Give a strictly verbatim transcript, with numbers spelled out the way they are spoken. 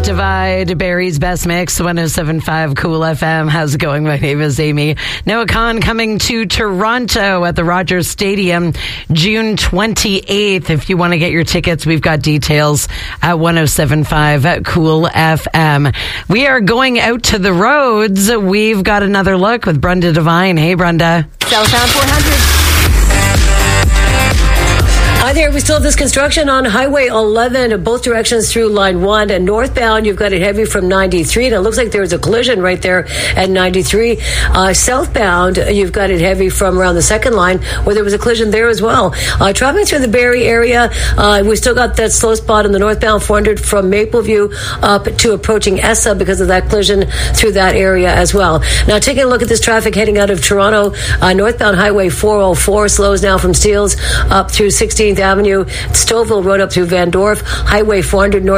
Divide, Barry's Best Mix, one oh seven point five Cool F M. How's it going? My name is Amy. Noah Khan coming to Toronto at the Rogers Stadium June twenty-eighth. If you want to get your tickets, we've got details at one oh seven point five at Cool F M. We are going out to the roads. We've got another look with Brenda Devine. Hey, Brenda. Southbound four hundred. Hi there. We still have this construction on Highway eleven, both directions through line one. And northbound, you've got it heavy from ninety-three. And it looks like there was a collision right there at ninety-three. Uh, southbound, you've got it heavy from around the second line where there was a collision there as well. Uh, traveling through the Barrie area, uh, we still got that slow spot in the northbound four hundred from Mapleview up to approaching Essa because of that collision through that area as well. Now, taking a look at this traffic heading out of Toronto, uh, northbound Highway four oh four slows now from Steeles up through sixteenth Avenue, Stouffville Road up through Van Dorp, Highway four hundred north